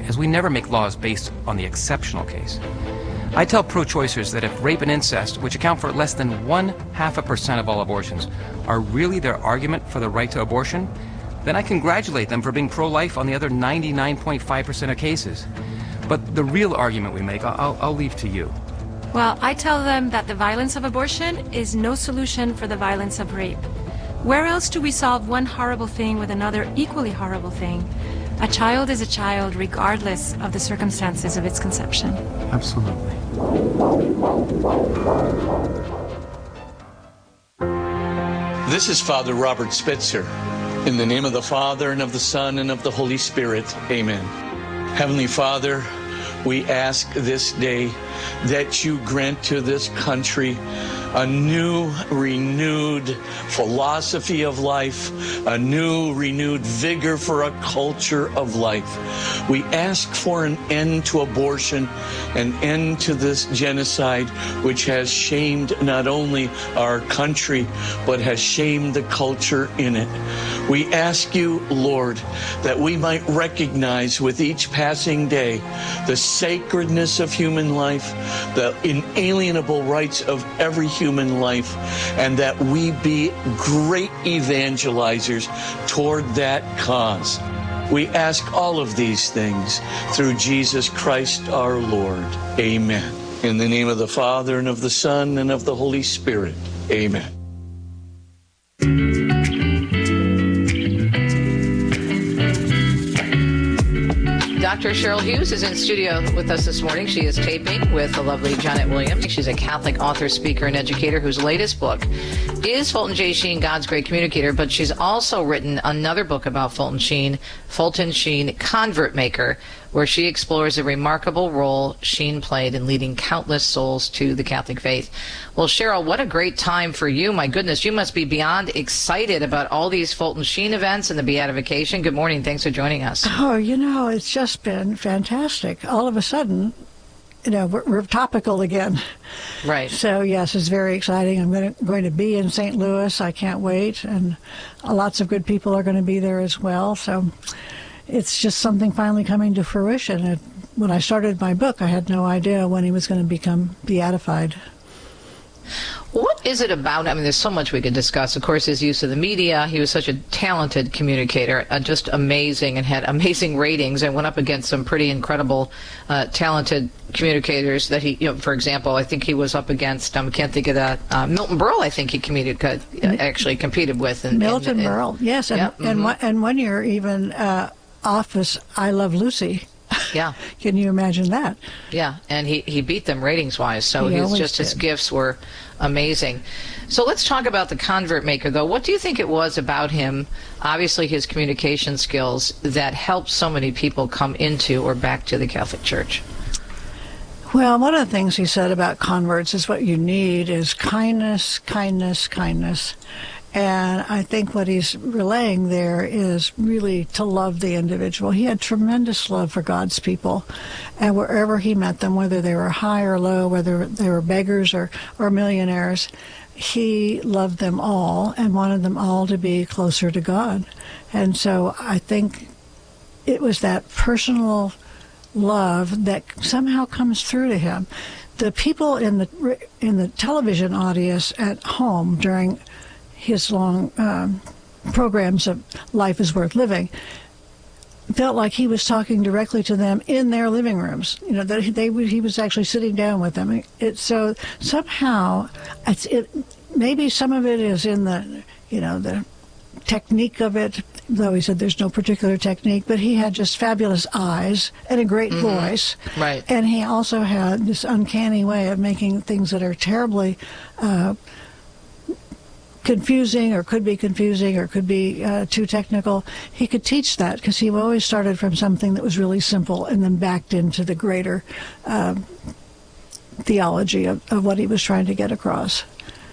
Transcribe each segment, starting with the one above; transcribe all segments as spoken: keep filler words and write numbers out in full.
as we never make laws based on the exceptional case. I tell pro-choicers that if rape and incest, which account for less than one half a percent of all abortions, are really their argument for the right to abortion, then I congratulate them for being pro-life on the other ninety-nine point five percent of cases. But the real argument we make, I'll, I'll leave to you. Well, I tell them that the violence of abortion is no solution for the violence of rape. Where else do we solve one horrible thing with another equally horrible thing? A child is a child regardless of the circumstances of its conception. Absolutely. This is Father Robert Spitzer. In the name of the Father, and of the Son, and of the Holy Spirit, amen. Heavenly Father, we ask this day that you grant to this country a new, renewed philosophy of life, a new, renewed vigor for a culture of life. We ask for an end to abortion, an end to this genocide, which has shamed not only our country, but has shamed the culture in it. We ask you, Lord, that we might recognize with each passing day the sacredness of human life, the inalienable rights of every human life, and that we be great evangelizers toward that cause. We ask all of these things through Jesus Christ our Lord. Amen. In the name of the Father, and of the Son, and of the Holy Spirit. Amen. Doctor Cheryl Hughes is in studio with us this morning. She is taping with the lovely Janet Williams. She's a Catholic author, speaker, and educator whose latest book is Fulton J. Sheen, God's Great Communicator, but she's also written another book about Fulton Sheen, Fulton Sheen, Convert Maker, where she explores the remarkable role Sheen played in leading countless souls to the Catholic faith. Well, Cheryl, what a great time for you. My goodness, you must be beyond excited about all these Fulton Sheen events and the beatification. Good morning. Thanks for joining us. Oh, you know, it's just been fantastic. All of a sudden, you know, we're, we're topical again. Right. So, yes, it's very exciting. I'm going to, going to be in Saint Louis. I can't wait. And lots of good people are going to be there as well. So it's just something finally coming to fruition. It, when I started my book, I had no idea when he was going to become beatified. What is it about? I mean, there's so much we could discuss. Of course, his use of the media. He was such a talented communicator, uh, just amazing, and had amazing ratings, and went up against some pretty incredible, uh, talented communicators that he, you know, for example, I think he was up against, um, I can't think of that, uh, Milton Berle, I think he competed, uh, actually competed with. And, Milton and, and, Berle, yes. And, yeah, mm-hmm. and, one, and one year even uh, Office, I Love Lucy. Yeah. Can you imagine that? Yeah, and he, he beat them ratings-wise, so He he's always just his did. gifts were amazing. So let's talk about the Convert Maker, though. What do you think it was about him, obviously his communication skills, that helped so many people come into or back to the Catholic Church? Well, one of the things he said about converts is what you need is kindness, kindness, kindness. And I think what he's relaying there is really to love the individual. He had tremendous love for God's people. And wherever he met them, whether they were high or low, whether they were beggars or, or millionaires, he loved them all and wanted them all to be closer to God. And so I think it was that personal love that somehow comes through to him. The people in the in the television audience at home during his long um, programs of Life is Worth Living felt like he was talking directly to them in their living rooms. You know, that they he was actually sitting down with them. It, so somehow, it's, it maybe some of it is in the, you know, the technique of it, though he said there's no particular technique, but he had just fabulous eyes and a great Mm-hmm. voice. Right. And he also had this uncanny way of making things that are terribly uh, confusing or could be confusing or could be uh, too technical. He could teach that because he always started from something that was really simple and then backed into the greater uh, theology of, of what he was trying to get across.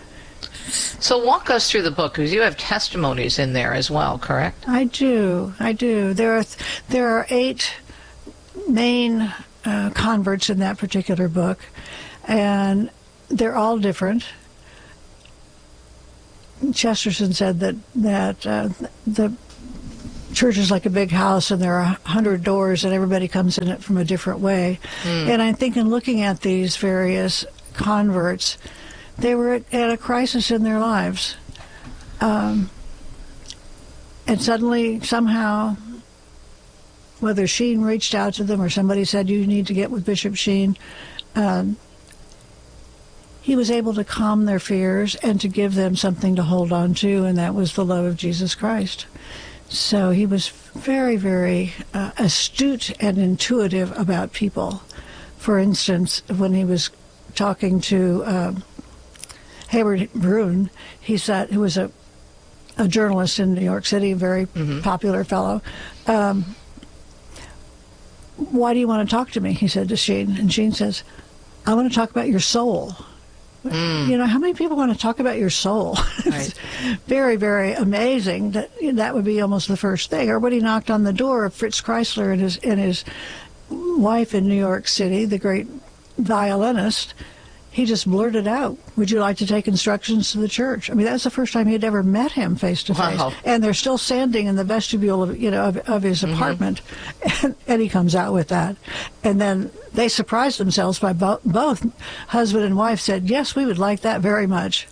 So walk us through the book, because you have testimonies in there as well, correct? I do. I do. There are, th- there are eight main uh, converts in that particular book, and they're all different. Chesterton said that that uh, the church is like a big house and there are a hundred doors and everybody comes in it from a different way. Mm. And I think in looking at these various converts, they were at, at a crisis in their lives. Um, and suddenly, somehow, whether Sheen reached out to them or somebody said, you need to get with Bishop Sheen, um, he was able to calm their fears and to give them something to hold on to, and that was the love of Jesus Christ. So he was very, very uh, astute and intuitive about people. For instance, when he was talking to uh, Hayward Brune, he said, who was a, a journalist in New York City, a very mm-hmm. popular fellow, um, why do you want to talk to me? He said to Sheen. And Sheen says, I want to talk about your soul. Mm. You know, how many people want to talk about your soul? Right. Very, very amazing that that would be almost the first thing. Or when he knocked on the door of Fritz Kreisler and his and his wife in New York City, the great violinist, he just blurted out, would you like to take instructions to the church? I mean, that's the first time he'd ever met him face to face. Wow. And they're still standing in the vestibule of, you know, of, of his apartment. Mm-hmm. And, and he comes out with that. And then they surprised themselves by bo- both husband and wife said, yes, we would like that very much.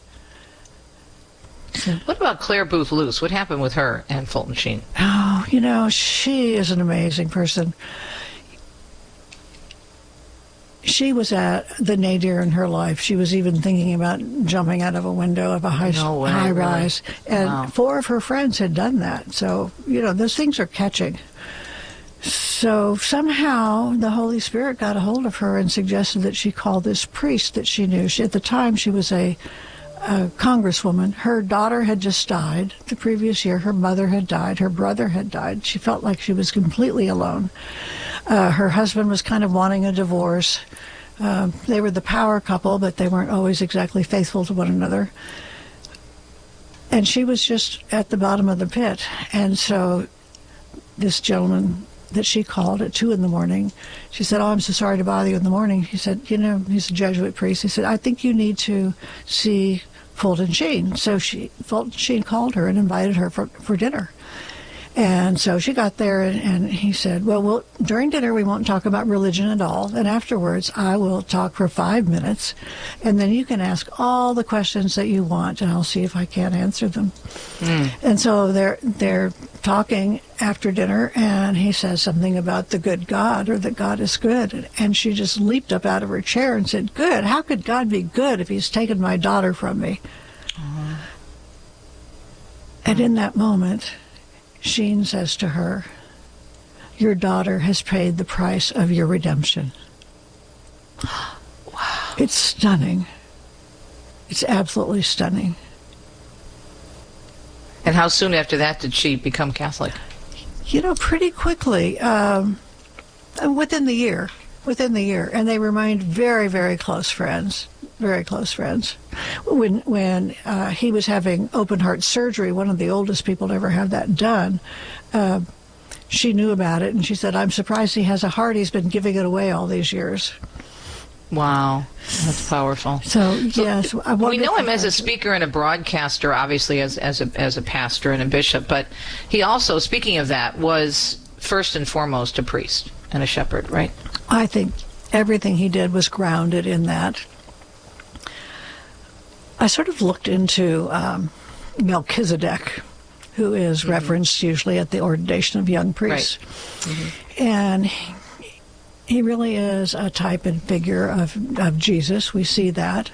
What about Claire Booth Luce? What happened with her and Fulton Sheen? Oh, you know, she is an amazing person. She was at the nadir in her life. She was even thinking about jumping out of a window of a high, no way, high really? rise. And wow. four of her friends had done that. So, you know, those things are catching. So somehow the Holy Spirit got a hold of her and suggested that she call this priest that she knew. She, at the time, she was a, a congresswoman. Her daughter had just died the previous year. Her mother had died. Her brother had died. She felt like she was completely alone. Uh, her husband was kind of wanting a divorce. Uh, they were the power couple, but they weren't always exactly faithful to one another. And she was just at the bottom of the pit. And so this gentleman that she called at two in the morning, she said, oh, I'm so sorry to bother you in the morning. He said, you know, he's a Jesuit priest. He said, I think you need to see Fulton Sheen. So she, Fulton Sheen called her and invited her for, for dinner. And so she got there, and, and he said, well, well, during dinner we won't talk about religion at all, and afterwards I will talk for five minutes, and then you can ask all the questions that you want, and I'll see if I can answer them. Mm. And so they're they're talking after dinner, and he says something about the good God, or that God is good, and she just leaped up out of her chair and said, good? How could God be good if he's taken my daughter from me? Uh-huh. And in that moment, Sheen says to her, your daughter has paid the price of your redemption. Wow. It's stunning. It's absolutely stunning. And how soon after that did she become Catholic? You know, pretty quickly, um, within the year, within the year. And they remained very, very close friends. Very close friends. When when uh, he was having open heart surgery, one of the oldest people to ever have that done, uh, she knew about it, and she said, I'm surprised he has a heart. He's been giving it away all these years. Wow, that's powerful. So, yes. So, we know him as a speaker and a broadcaster, obviously, as, as, a, as a pastor and a bishop, but he also, speaking of that, was first and foremost a priest and a shepherd, right? I think everything he did was grounded in that. I sort of looked into um, Melchizedek, who is mm-hmm. referenced usually at the ordination of young priests. Right. Mm-hmm. And he, he really is a type and figure of, of Jesus. We see that.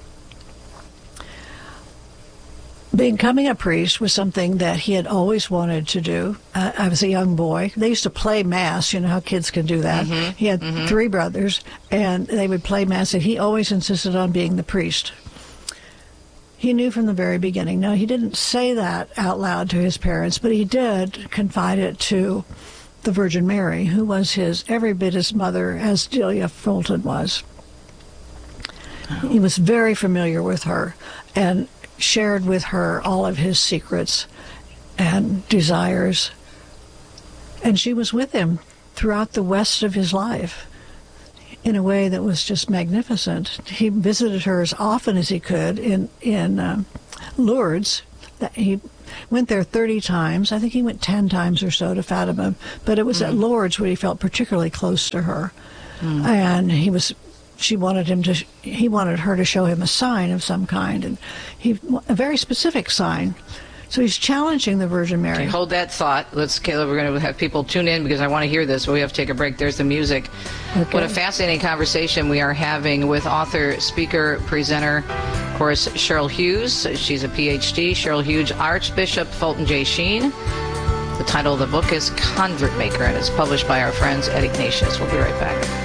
Becoming a priest was something that he had always wanted to do. Uh, I was a young boy. They used to play Mass. You know how kids can do that. Mm-hmm. He had mm-hmm. three brothers, and they would play Mass, and he always insisted on being the priest. He knew from the very beginning. Now, he didn't say that out loud to his parents, but he did confide it to the Virgin Mary, who was his every bit his mother as Delia Fulton was. Oh. He was very familiar with her and shared with her all of his secrets and desires. And she was with him throughout the rest of his life in a way that was just magnificent. He visited her as often as he could in in um, Lourdes. That he went there thirty times. I think he went ten times or so to Fatima, but it was mm. at Lourdes where he felt particularly close to her. Mm. And he was, she wanted him to, he wanted her to show him a sign of some kind, and he, a very specific sign. So he's challenging the Virgin Mary. Okay, hold that thought. Let's, Kayla, we're going to have people tune in because I want to hear this, but we have to take a break. There's the music. Okay. What a fascinating conversation we are having with author, speaker, presenter, of course, Cheryl Hughes. She's a P H D. Cheryl Hughes, Archbishop Fulton J. Sheen. The title of the book is Convert Maker, and it's published by our friends at Ignatius. We'll be right back.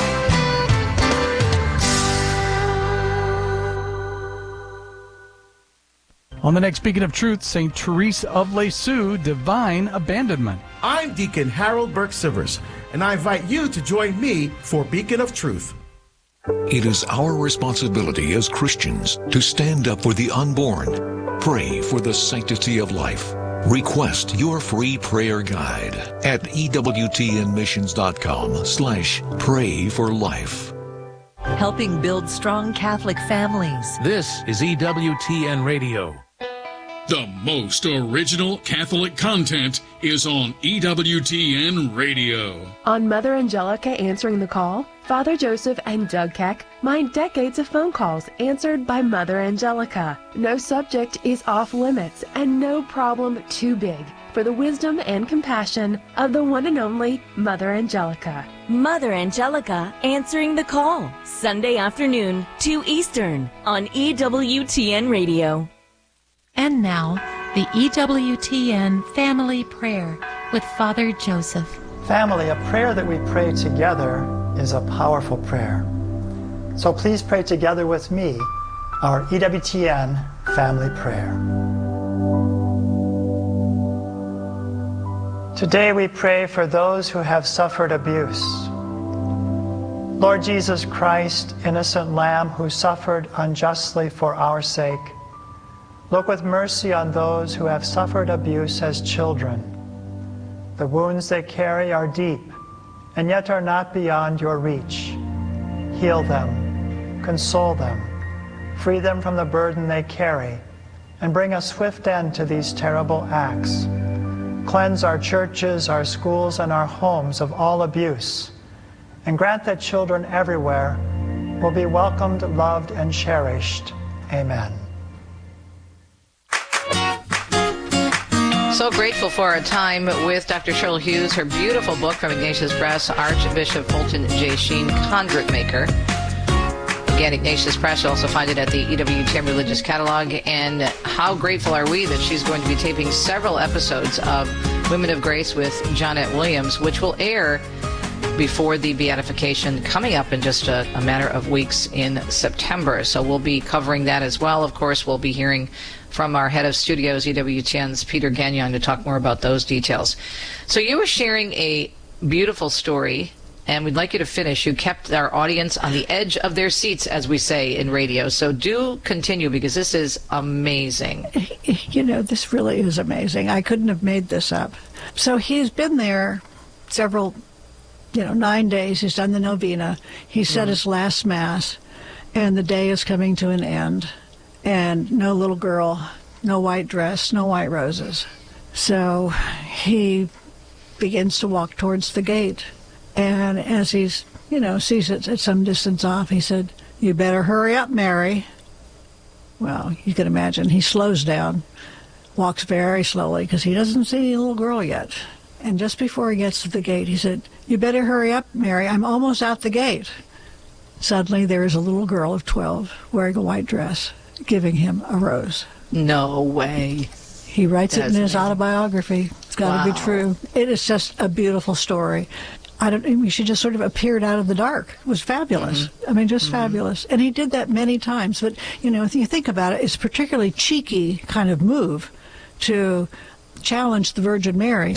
On the next Beacon of Truth, Saint Therese of Lisieux, Divine Abandonment. I'm Deacon Harold Burke-Sivers, and I invite you to join me for Beacon of Truth. It is our responsibility as Christians to stand up for the unborn, pray for the sanctity of life. Request your free prayer guide at ewtnmissions.com slash pray for life. Helping build strong Catholic families. This is E W T N Radio. The most original Catholic content is on E W T N Radio. On Mother Angelica Answering the Call, Father Joseph and Doug Keck mine decades of phone calls answered by Mother Angelica. No subject is off limits and no problem too big for the wisdom and compassion of the one and only Mother Angelica. Mother Angelica Answering the Call, Sunday afternoon, two Eastern, on E W T N Radio. And now, the E W T N Family Prayer with Father Joseph. Family, a prayer that we pray together is a powerful prayer. So please pray together with me our E W T N Family Prayer. Today we pray for those who have suffered abuse. Lord Jesus Christ, innocent Lamb who suffered unjustly for our sake, look with mercy on those who have suffered abuse as children. The wounds they carry are deep and yet are not beyond your reach. Heal them, console them, free them from the burden they carry, and bring a swift end to these terrible acts. Cleanse our churches, our schools, and our homes of all abuse, and grant that children everywhere will be welcomed, loved, and cherished. Amen. So grateful for our time with Doctor Cheryl Hughes, her beautiful book from Ignatius Press, Archbishop Fulton J. Sheen, Convert Maker. Again, Ignatius Press, you'll also find it at the E W T N Religious Catalog. And how grateful are we that she's going to be taping several episodes of Women of Grace with Jonette Williams, which will air before the beatification coming up in just a, a matter of weeks in September. So we'll be covering that as well. Of course, we'll be hearing from our head of studios, E W T N's Peter Gagnon, to talk more about those details. So you were sharing a beautiful story, and we'd like you to finish. You kept our audience on the edge of their seats, as we say in radio. So do continue, because this is amazing. You know, this really is amazing. I couldn't have made this up. So he's been there several, you know, nine days. He's done the novena. He said mm. his last Mass, and the day is coming to an end. And no little girl, no white dress, no white roses. So he begins to walk towards the gate. And as he's, you know, sees it at some distance off, he said, "You better hurry up, Mary." Well, you can imagine he slows down, walks very slowly, because he doesn't see any little girl yet. And just before he gets to the gate, he said, "You better hurry up, Mary. I'm almost out the gate." Suddenly, there is a little girl of twelve wearing a white dress, giving him a rose. No way. He writes That's it in his amazing. autobiography. It's got to Wow. be true. It is just a beautiful story. I don't. I mean, she just sort of appeared out of the dark. It was fabulous. Mm-hmm. I mean, just mm-hmm. fabulous. And he did that many times. But you know, if you think about it, it's a particularly cheeky kind of move to challenge the Virgin Mary.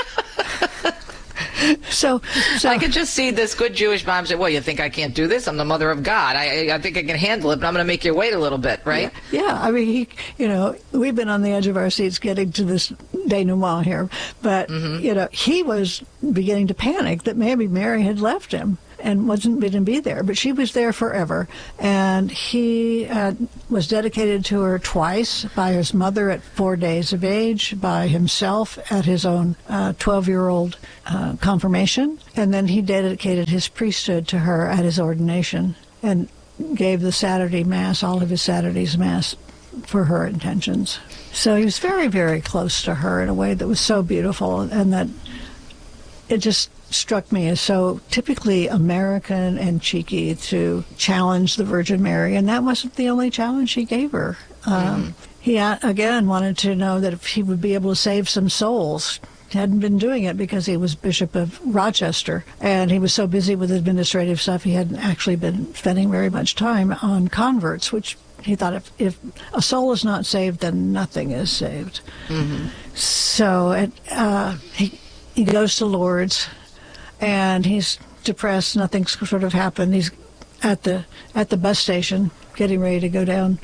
So, so I could just see this good Jewish mom say, "Well, you think I can't do this? I'm the mother of God. I, I think I can handle it, but I'm going to make you wait a little bit, right?" Yeah, yeah. I mean, he, you know, we've been on the edge of our seats getting to this denouement here, but mm-hmm. you know, he was beginning to panic that maybe Mary had left him, and wasn't going to be there, but she was there forever. And he uh, was dedicated to her twice, by his mother at four days of age, by himself at his own uh, twelve-year-old uh, confirmation, and then he dedicated his priesthood to her at his ordination and gave the Saturday Mass, all of his Saturday's Mass, for her intentions. So he was very, very close to her in a way that was so beautiful, and that it just struck me as so typically American and cheeky to challenge the Virgin Mary, and that wasn't the only challenge he gave her. Um, mm. He, again, wanted to know that if he would be able to save some souls. He hadn't been doing it because he was Bishop of Rochester, and he was so busy with administrative stuff he hadn't actually been spending very much time on converts, which he thought if, if a soul is not saved, then nothing is saved. Mm-hmm. So it, uh, he, he goes to Lourdes, and he's depressed. Nothing's sort of happened. He's at the at the bus station getting ready to go down,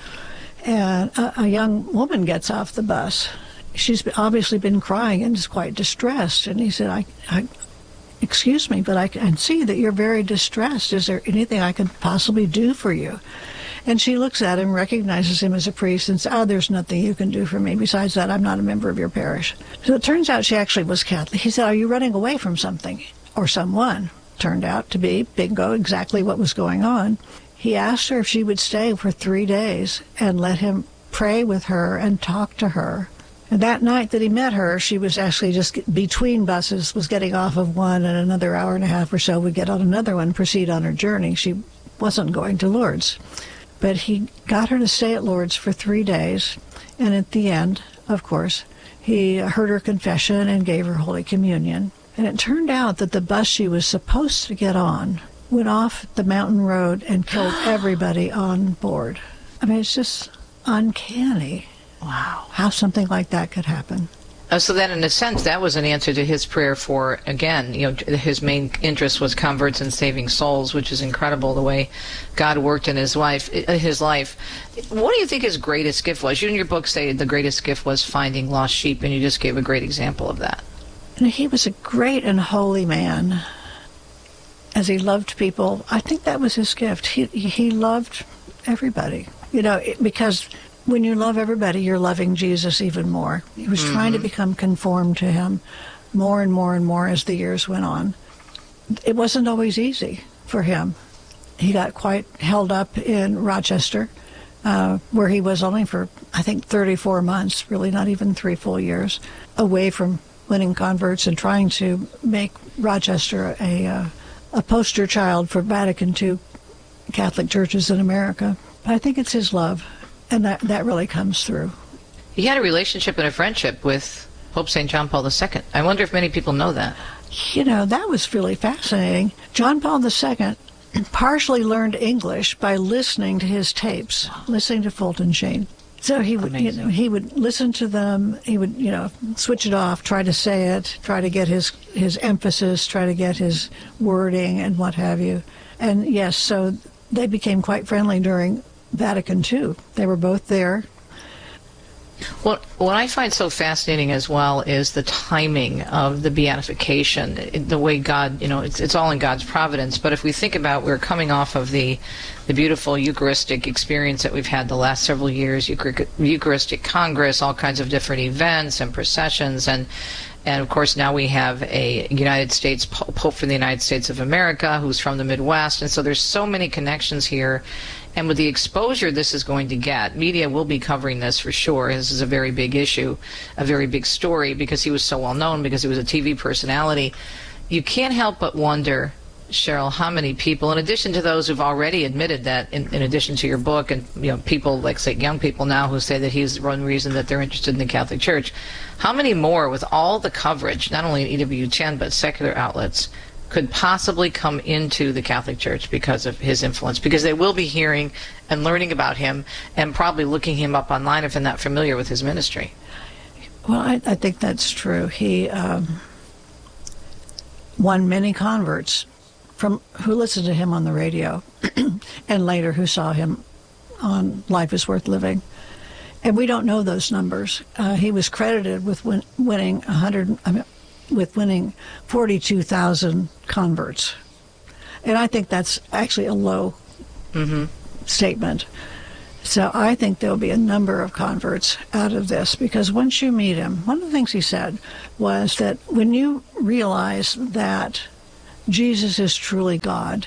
and a, a young woman gets off the bus. She's obviously been crying and is quite distressed. And he said, I, I excuse me, but I can see that you're very distressed. Is there anything I could possibly do for you? And she looks at him, recognizes him as a priest, and says, oh, there's nothing you can do for me. Besides that, I'm not a member of your parish. So it turns out she actually was Catholic. He said, are you running away from something or someone? Turned out to be, bingo, exactly what was going on. He asked her if she would stay for three days and let him pray with her and talk to her. And that night that he met her, she was actually just between buses, was getting off of one, and another hour and a half or so would get on another one, proceed on her journey. She wasn't going to Lourdes. But he got her to stay at Lourdes for three days, and at the end, of course, he heard her confession and gave her Holy Communion. And it turned out that the bus she was supposed to get on went off the mountain road and killed everybody on board. I mean, it's just uncanny. Wow. How something like that could happen. Uh, so then, in a sense, that was an answer to his prayer for, again, you know, his main interest was converts and saving souls, which is incredible the way God worked in his life. His life. What do you think his greatest gift was? You in your book say the greatest gift was finding lost sheep, and you just gave a great example of that. And he was a great and holy man. As he loved people, I think that was his gift. He he loved everybody, you know, because when you love everybody, you're loving Jesus even more. He was mm-hmm. trying to become conformed to him more and more and more as the years went on. It wasn't always easy for him. He got quite held up in Rochester, uh, where he was only for, I think, thirty-four months, really not even three full years, away from winning converts and trying to make Rochester a, uh, a poster child for Vatican Two Catholic churches in America. But I think it's his love. And that, that really comes through. He had a relationship and a friendship with Pope Saint John Paul the Second. I wonder if many people know that. You know, that was really fascinating. John Paul the Second partially learned English by listening to his tapes, listening to Fulton Sheen. So he would, you know, he would listen to them. He would, you know, switch it off, try to say it, try to get his his emphasis, try to get his wording and what have you. And yes, so they became quite friendly during Vatican Two. They were both there. What, what I find so fascinating as well is the timing of the beatification, the way God, you know, it's, it's all in God's providence. But if we think about, we're coming off of the, the beautiful Eucharistic experience that we've had the last several years, Eucharistic Congress, all kinds of different events and processions, and And, of course, now we have a United States Pope for the United States of America who's from the Midwest. And so there's so many connections here. And with the exposure this is going to get, media will be covering this for sure. This is a very big issue, a very big story, because he was so well known, because he was a T V personality. You can't help but wonder, Cheryl, how many people, in addition to those who've already admitted that, in, in addition to your book, and you know, people like, say, young people now who say that he's the one reason that they're interested in the Catholic Church, how many more, with all the coverage, not only in E W T N but secular outlets, could possibly come into the Catholic Church because of his influence? Because they will be hearing and learning about him and probably looking him up online if they're not familiar with his ministry. Well, I, I think that's true. He um, won many converts from who listened to him on the radio and later who saw him on Life is Worth Living. And we don't know those numbers. Uh, he was credited with win- winning one hundred, I mean, with winning forty-two thousand converts. And I think that's actually a low mm-hmm. statement. So I think there'll be a number of converts out of this, because once you meet him, one of the things he said was that when you realize that Jesus is truly God,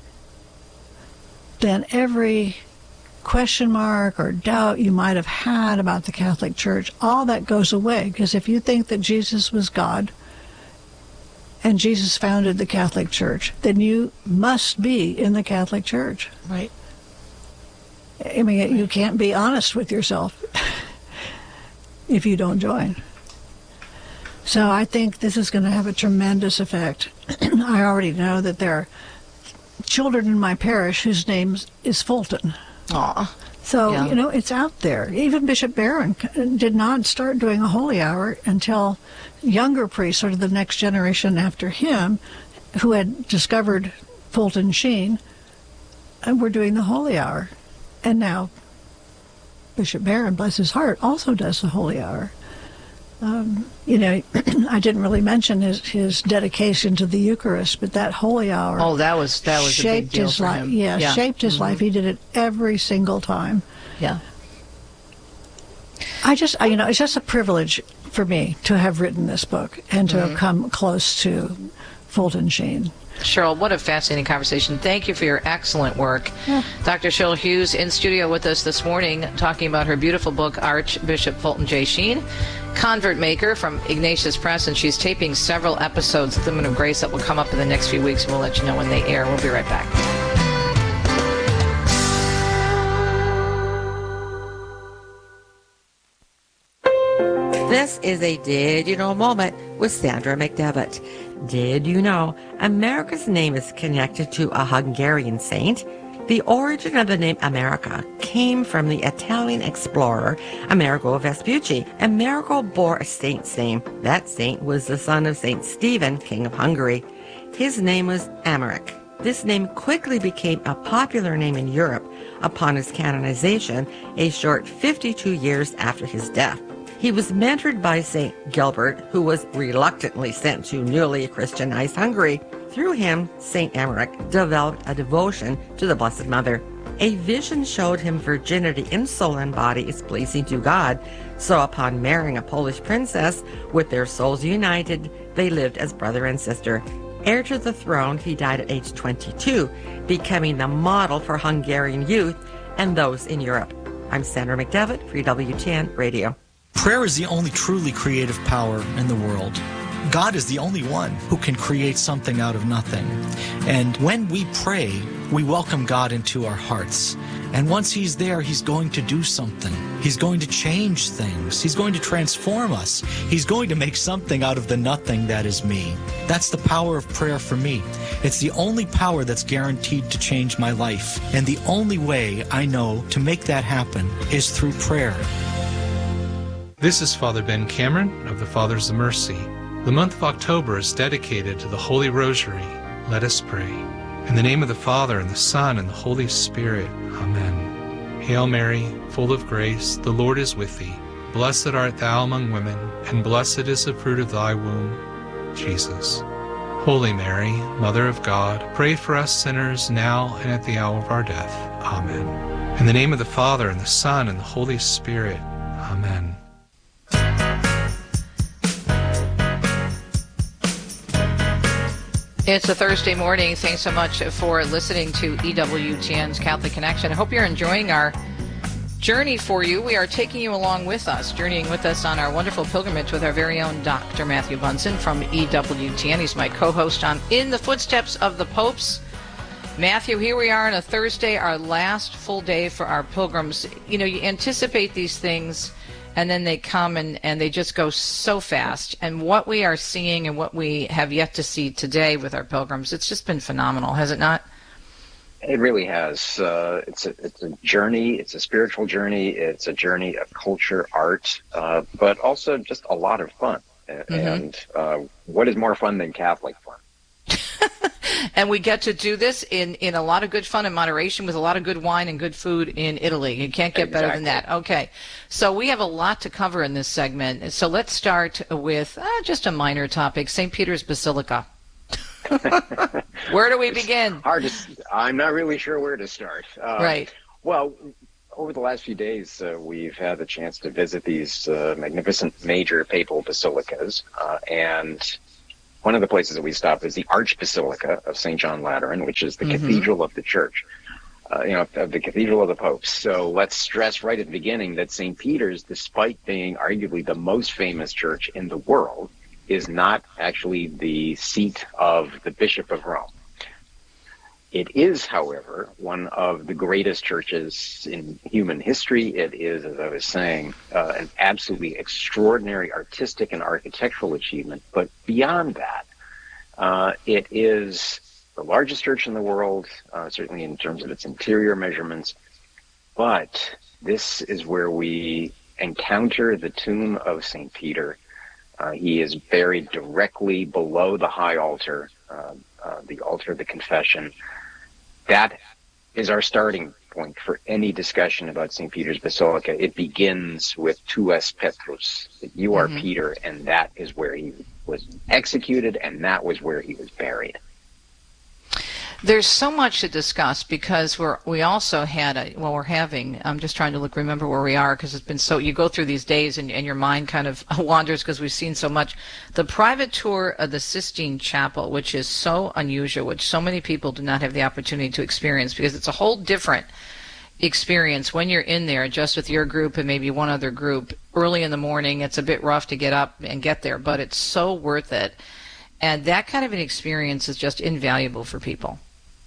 then every question mark or doubt you might have had about the Catholic Church, all that goes away. Because if you think that Jesus was God and Jesus founded the Catholic Church, then you must be in the Catholic Church. Right. I mean, you can't be honest with yourself if you don't join. So I think this is going to have a tremendous effect. I already know that there are children in my parish whose name is Fulton. Aw. So, yeah. you know, it's out there. Even Bishop Barron did not start doing a holy hour until younger priests, sort of the next generation after him, who had discovered Fulton Sheen, and were doing the holy hour. And now Bishop Barron, bless his heart, also does the holy hour. Um, you know, I didn't really mention his, his dedication to the Eucharist, but that holy hour oh, that was that was shaped a big deal his for life. him. Yeah, yeah, shaped his mm-hmm. life. He did it every single time. Yeah. I just, I, you know, it's just a privilege for me to have written this book and to mm-hmm. have come close to Fulton Sheen. Cheryl, what a fascinating conversation. Thank you for your excellent work. Yeah. Doctor Cheryl Hughes in studio with us this morning talking about her beautiful book, Archbishop Fulton J. Sheen, Convert Maker from Ignatius Press, and she's taping several episodes of Women of Grace that will come up in the next few weeks. We'll let you know when they air. We'll be right back. This is a Did You Know moment with Sandra McDevitt. Did you know America's name is connected to a Hungarian saint? The origin of the name America came from the Italian explorer Amerigo Vespucci. Amerigo bore a saint's name. That saint was the son of Saint Stephen, King of Hungary. His name was Emmerich. This name quickly became a popular name in Europe upon his canonization, a short fifty-two years after his death. He was mentored by Saint Gilbert, who was reluctantly sent to newly Christianized Hungary. Through him, Saint Emmerich developed a devotion to the Blessed Mother. A vision showed him virginity in soul and body is pleasing to God. So upon marrying a Polish princess, with their souls united, they lived as brother and sister. Heir to the throne, he died at age twenty-two, becoming the model for Hungarian youth and those in Europe. I'm Sandra McDevitt for E W T N Radio. Prayer is the only truly creative power in the world. God is the only one who can create something out of nothing. And when we pray, we welcome God into our hearts. And once He's there, He's going to do something. He's going to change things. He's going to transform us. He's going to make something out of the nothing that is me. That's the power of prayer for me. It's the only power that's guaranteed to change my life. And the only way I know to make that happen is through prayer. This is Father Ben Cameron of the Fathers of Mercy. The month of October is dedicated to the Holy Rosary. Let us pray. In the name of the Father, and the Son, and the Holy Spirit. Amen. Hail Mary, full of grace, the Lord is with thee. Blessed art thou among women, and blessed is the fruit of thy womb, Jesus. Holy Mary, Mother of God, pray for us sinners now and at the hour of our death. Amen. In the name of the Father, and the Son, and the Holy Spirit. Amen. It's a Thursday morning. Thanks so much for listening to E W T N's Catholic Connection. I hope you're enjoying our journey for you. We are taking you along with us, journeying with us on our wonderful pilgrimage with our very own Doctor Matthew Bunson from E W T N. He's my co-host on In the Footsteps of the Popes. Matthew, here we are on a Thursday, our last full day for our pilgrims. You know, you anticipate these things, and then they come and, and they just go so fast. And what we are seeing and what we have yet to see today with our pilgrims, it's just been phenomenal, has it not? It really has. Uh, it's, a, it's a journey. It's a spiritual journey. It's a journey of culture, art, uh, but also just a lot of fun. Mm-hmm. And uh, what is more fun than Catholic fun? And we get to do this in, in a lot of good fun and moderation with a lot of good wine and good food in Italy. You can't get exactly. better than that. Okay. So we have a lot to cover in this segment. So let's start with uh, just a minor topic, Saint Peter's Basilica. Where do we begin? Hard to, I'm not really sure where to start. Uh, right. Well, over the last few days, uh, we've had the chance to visit these uh, magnificent major papal basilicas. Uh, and one of the places that we stopped is the Archbasilica of Saint John Lateran, which is the mm-hmm. cathedral of the church, uh, you know, of the cathedral of the popes. So let's stress right at the beginning that Saint Peter's, despite being arguably the most famous church in the world, is not actually the seat of the Bishop of Rome. It is, however, one of the greatest churches in human history. It is, as I was saying, uh, an absolutely extraordinary artistic and architectural achievement. But beyond that, uh, it is the largest church in the world, uh, certainly in terms of its interior measurements. But this is where we encounter the tomb of Saint Peter. Uh, he is buried directly below the high altar, uh, uh, the altar of the confession. That is our starting point for any discussion about Saint Peter's Basilica. It begins with tu es Petrus, that you are mm-hmm. Peter, and that is where he was executed, and that was where he was buried. There's so much to discuss because we're we also had a well we're having I'm just trying to look remember where we are because it's been so you go through these days and, and your mind kind of wanders because we've seen so much. The private tour of the Sistine Chapel, which is so unusual, which so many people do not have the opportunity to experience because it's a whole different experience when you're in there just with your group and maybe one other group early in the morning. It's a bit rough to get up and get there, but it's so worth it. And that kind of an experience is just invaluable for people.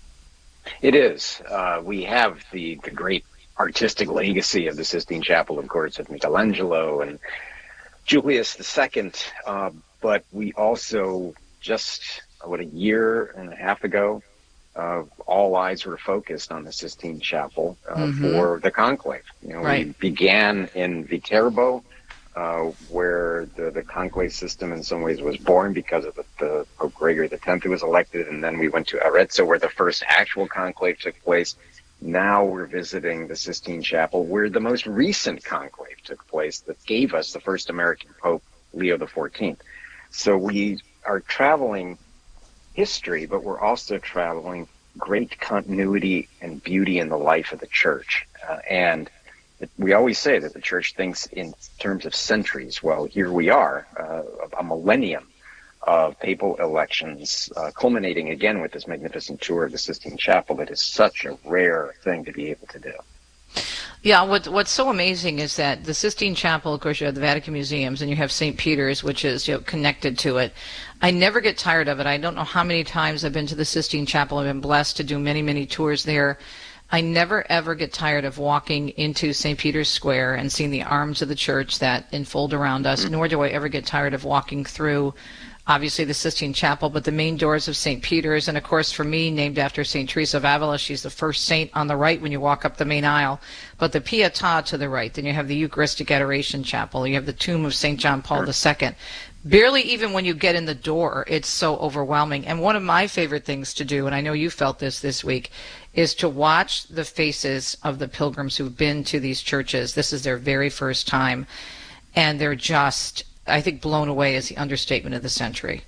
It is. Uh, we have the, the great artistic legacy of the Sistine Chapel, of course, with Michelangelo and Julius the Second. Uh, but we also, just, what, a year and a half ago, uh, all eyes were focused on the Sistine Chapel uh, mm-hmm. for the conclave. You know, right. We began in Viterbo, Uh, where the, the conclave system in some ways was born because of the, the Pope Gregory the Tenth who was elected, and then we went to Arezzo where the first actual conclave took place. Now we're visiting the Sistine Chapel where the most recent conclave took place that gave us the first American Pope, Leo the Fourteenth. So we are traveling history, but we're also traveling great continuity and beauty in the life of the church. Uh, and we always say that the church thinks in terms of centuries. Well, here we are, uh, a millennium of papal elections, uh, culminating again with this magnificent tour of the Sistine Chapel that is such a rare thing to be able to do. Yeah, what, what's so amazing is that the Sistine Chapel, of course, you have the Vatican Museums, and you have Saint Peter's, which is you know, connected to it. I never get tired of it. I don't know how many times I've been to the Sistine Chapel. I've been blessed to do many, many tours there. I never, ever get tired of walking into Saint Peter's Square and seeing the arms of the church that enfold around us, mm-hmm. nor do I ever get tired of walking through, obviously, the Sistine Chapel, but the main doors of Saint Peter's, and, of course, for me, named after Saint Teresa of Avila. She's the first saint on the right when you walk up the main aisle, but the Pietà to the right. Then you have the Eucharistic Adoration Chapel. You have the tomb of Saint John Paul the Second. Barely even when you get in the door, it's so overwhelming. And one of my favorite things to do, and I know you felt this this week, is to watch the faces of the pilgrims who've been to these churches. This is their very first time, and they're just, I think, blown away is the understatement of the century.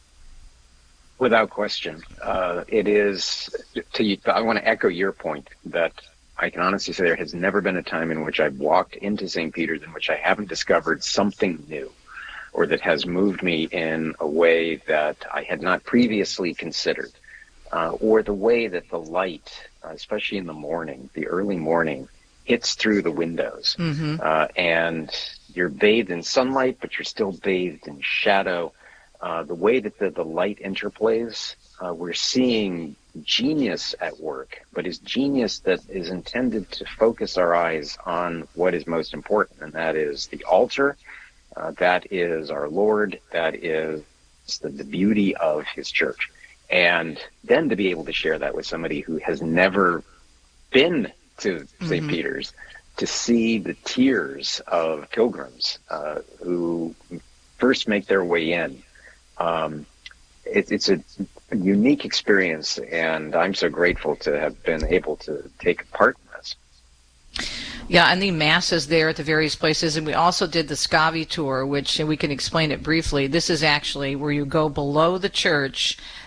Without question. Uh, it is, to, I want to echo your point that I can honestly say there has never been a time in which I've walked into Saint Peter's in which I haven't discovered something new, or that has moved me in a way that I had not previously considered, uh, or the way that the light, uh, especially in the morning, the early morning, hits through the windows. Mm-hmm. Uh, and you're bathed in sunlight, but you're still bathed in shadow. Uh, the way that the, the light interplays, uh, we're seeing genius at work, but it's genius that is intended to focus our eyes on what is most important, and that is the altar. Uh, that is our Lord. That is the, the beauty of his church. And then to be able to share that with somebody who has never been to mm-hmm. Saint Peter's, to see the tears of pilgrims uh, who first make their way in. Um, it, it's a, a unique experience, and I'm so grateful to have been able to take part in this. Yeah, and the masses there at the various places. And we also did the Scavi tour, which we can explain it briefly. This is actually where you go below the church,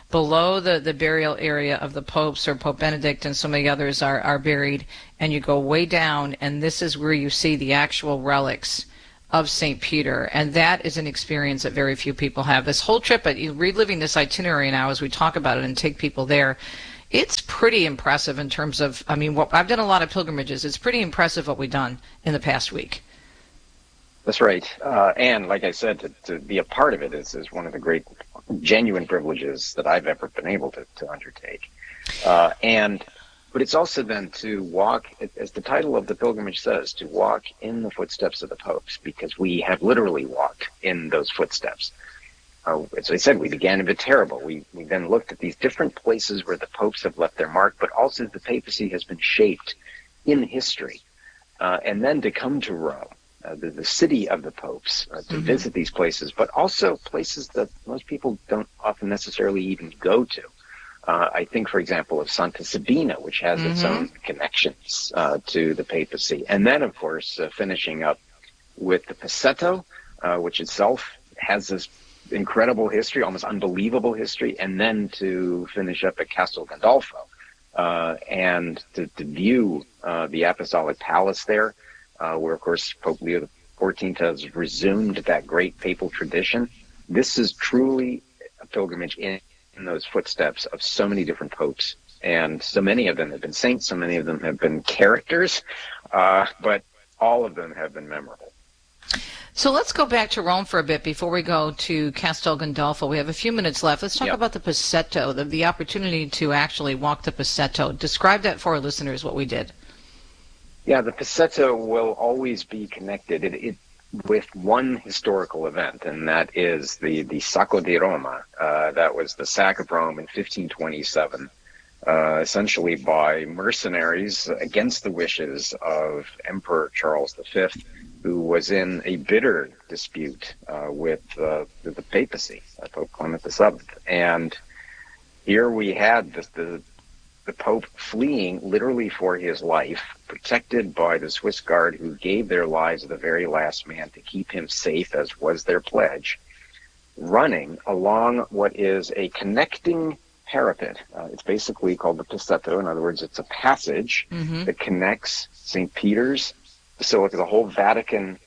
below the, the burial area of the popes, or Pope Benedict and so many others are, are buried, and you go way down, and this is where you see the actual relics of Saint Peter, and that is an experience that very few people have. This whole trip, reliving this itinerary now as we talk about it and take people there, it's pretty impressive in terms of, I mean, what, I've done a lot of pilgrimages. It's pretty impressive what we've done in the past week. That's right. Uh, and like I said, to, to be a part of it is, is one of the great genuine privileges that I've ever been able to, to undertake. Uh, and But it's also then to walk, as the title of the pilgrimage says, to walk in the footsteps of the popes, because we have literally walked in those footsteps. Uh, as I said, we began in Viterbo. We, we then looked at these different places where the popes have left their mark, but also the papacy has been shaped in history. Uh, and then to come to Rome, uh, the, the city of the popes, uh, to mm-hmm. visit these places, but also places that most people don't often necessarily even go to. Uh, I think, for example, of Santa Sabina, which has mm-hmm. its own connections uh, to the papacy. And then, of course, uh, finishing up with the Paceto, uh, which itself has this incredible history, almost unbelievable history, and then to finish up at Castel Gandolfo uh, and to, to view uh, the Apostolic Palace there, uh, where, of course, Pope Leo the fourteenth has resumed that great papal tradition. This is truly a pilgrimage in in those footsteps of so many different popes, and so many of them have been saints, so many of them have been characters, uh, but all of them have been memorable. So let's go back to Rome for a bit before we go to Castel Gandolfo. We have a few minutes left. Let's talk yep. about the Paceto, the, the opportunity to actually walk the Paceto. Describe that for our listeners, what we did. Yeah, the Paceto will always be connected. It, it with one historical event, and that is the, the Sacco di Roma. Uh, that was the sack of Rome in fifteen twenty-seven, uh, essentially by mercenaries against the wishes of Emperor Charles the Fifth, who was in a bitter dispute uh, with uh, the, the papacy, uh, Pope Clement the Seventh. And here we had the, the the Pope fleeing literally for his life, protected by the Swiss Guard, who gave their lives to the very last man to keep him safe, as was their pledge, running along what is a connecting parapet. Uh, it's basically called the Paceto. In other words, it's a passage mm-hmm. that connects Saint Peter's Basilica, the whole Vatican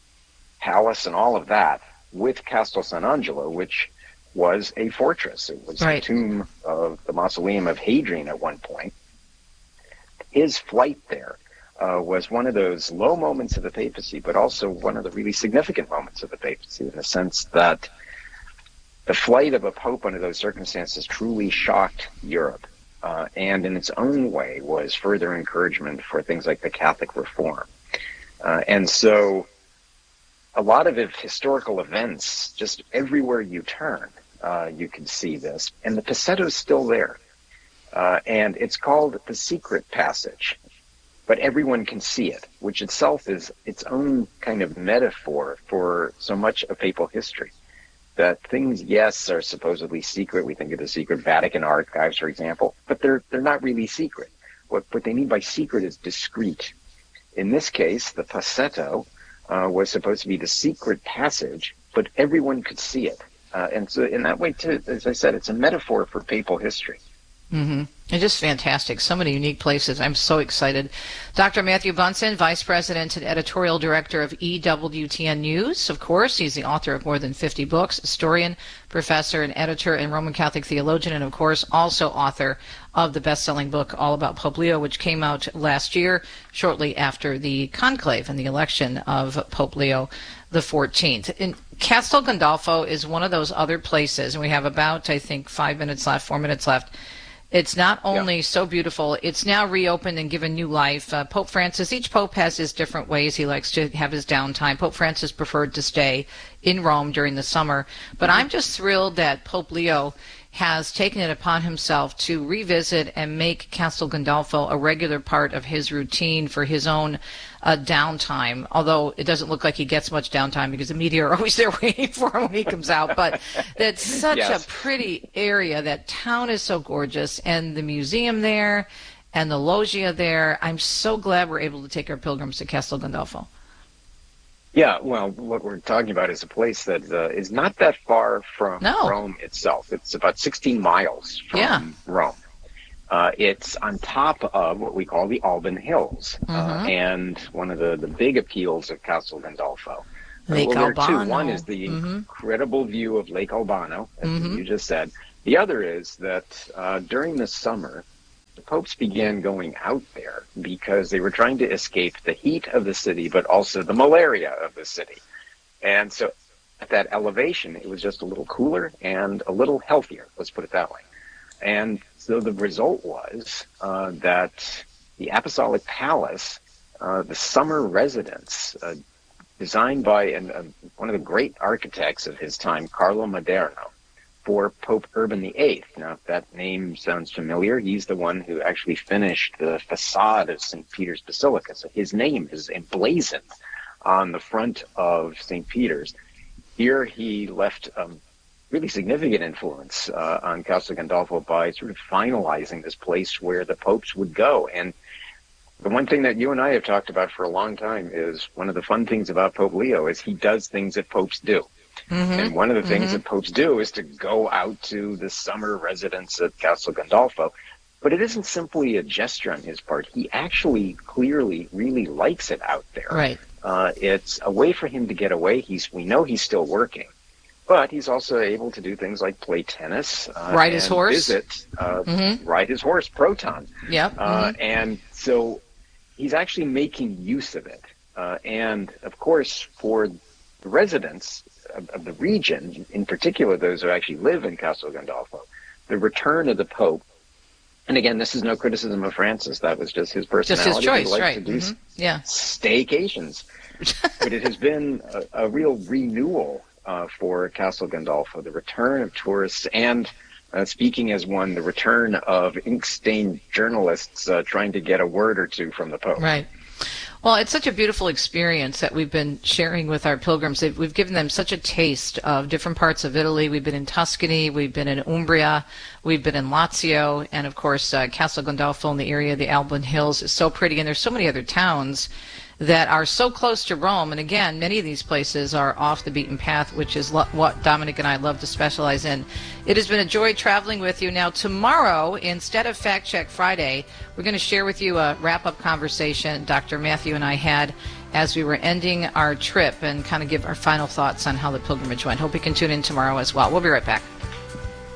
Palace and all of that, with Castel San Angelo, which was a fortress. It was right. the tomb of the mausoleum of Hadrian at one point. His flight there uh, was one of those low moments of the papacy, but also one of the really significant moments of the papacy, in the sense that the flight of a pope under those circumstances truly shocked Europe, uh, and in its own way was further encouragement for things like the Catholic Reform. Uh, and so a lot of it, historical events, just everywhere you turn, Uh, you can see this. And the Paceto is still there. Uh, and it's called the Secret Passage. But everyone can see it, which itself is its own kind of metaphor for so much of papal history. That things, yes, are supposedly secret. We think of the secret Vatican archives, for example, but they're they're not really secret. What, what they mean by secret is discreet. In this case, the Paceto uh, was supposed to be the secret passage, but everyone could see it. Uh, and so in that way, too, as I said, it's a metaphor for papal history. Mm-hmm. It's just fantastic. So many unique places. I'm so excited. Doctor Matthew Bunson, Vice President and Editorial Director of E W T N News. Of course, he's the author of more than fifty books, historian, professor, and editor, and Roman Catholic theologian, and of course, also author of the best-selling book All About Pope Leo, which came out last year, shortly after the conclave and the election of Pope Leo the fourteenth. In Castel Gandolfo is one of those other places, and we have about, I think, five minutes left, four minutes left. It's not only yeah. so beautiful, it's now reopened and given new life. Uh, Pope Francis, each pope has his different ways he likes to have his downtime. Pope Francis preferred to stay in Rome during the summer. But mm-hmm. I'm just thrilled that Pope Leo has taken it upon himself to revisit and make Castel Gandolfo a regular part of his routine for his own uh, downtime, although it doesn't look like he gets much downtime because the media are always there waiting for him when he comes out. But that's such yes. a pretty area. That town is so gorgeous, and the museum there and the loggia there. I'm so glad we're able to take our pilgrims to Castel Gandolfo. Yeah, well, what we're talking about is a place that uh, is not that far from no. Rome itself. It's about sixteen miles from yeah. Rome. Uh, it's on top of what we call the Alban Hills. Mm-hmm. Uh, and one of the, the big appeals of Castel Gandolfo. Lake well, there Albano. are two. One is the mm-hmm. incredible view of Lake Albano, as mm-hmm. you just said. The other is that uh, during the summer, the popes began going out there because they were trying to escape the heat of the city, but also the malaria of the city. And so at that elevation, it was just a little cooler and a little healthier, let's put it that way. And so the result was uh, that the Apostolic Palace, uh, the summer residence, uh, designed by an, uh, one of the great architects of his time, Carlo Maderno, for Pope Urban the Eighth. Now, if that name sounds familiar, he's the one who actually finished the facade of Saint Peter's Basilica. So his name is emblazoned on the front of Saint Peter's. Here he left a um, really significant influence uh, on Castel Gandolfo by sort of finalizing this place where the popes would go. And the one thing that you and I have talked about for a long time is one of the fun things about Pope Leo is he does things that popes do. Mm-hmm. And one of the things mm-hmm. that popes do is to go out to the summer residence at Castel Gandolfo. But it isn't simply a gesture on his part. He actually clearly really likes it out there. Right. Uh, it's a way for him to get away. He's we know he's still working, but he's also able to do things like play tennis, uh, ride his horse, visit, uh, mm-hmm. ride his horse, Proton. Yep. Uh, mm-hmm. And so he's actually making use of it. Uh, and of course, for the residents of, of the region, in particular those who actually live in Castel Gandolfo, the return of the Pope. And again, this is no criticism of Francis. That was just his personality. Just his choice, he right? To do mm-hmm. Yeah. Staycations. But it has been a, a real renewal uh, for Castel Gandolfo, the return of tourists, and uh, speaking as one, the return of ink-stained journalists uh, trying to get a word or two from the Pope. Right. Well, it's such a beautiful experience that we've been sharing with our pilgrims. We've given them such a taste of different parts of Italy. We've been in Tuscany, we've been in Umbria, we've been in Lazio, and of course, uh, Castel Gandolfo in the area of the Alban Hills is so pretty. And there's so many other towns that are so close to Rome. And again, many of these places are off the beaten path, which is lo- what Dominic and I love to specialize in. It has been a joy traveling with you. Now, tomorrow, instead of Fact Check Friday, we're going to share with you a wrap-up conversation Doctor Matthew and I had as we were ending our trip and kind of give our final thoughts on how the pilgrimage went. Hope you can tune in tomorrow as well. We'll be right back.